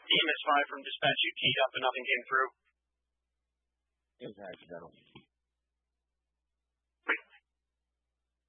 EMS 5 from dispatch, you keyed up and nothing came through. It was accidental.